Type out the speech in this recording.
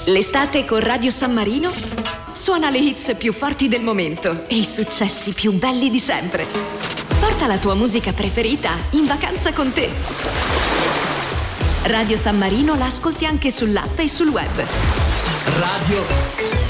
L'estate con Radio San Marino suona le hits più forti del momento e i successi più belli di sempre. Porta la tua musica preferita in vacanza con te. Radio San Marino la ascolti anche sull'app e sul web. Radio